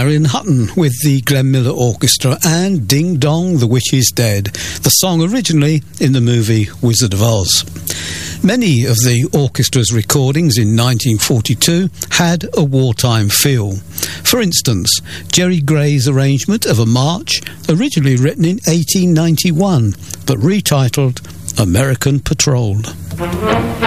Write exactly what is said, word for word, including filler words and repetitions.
Marion Hutton with the Glenn Miller Orchestra and Ding Dong, the Witch is Dead, the song originally in the movie Wizard of Oz. Many of the orchestra's recordings in nineteen forty-two had a wartime feel. For instance, Jerry Gray's arrangement of a march, originally written in eighteen ninety-one, but retitled American Patrol.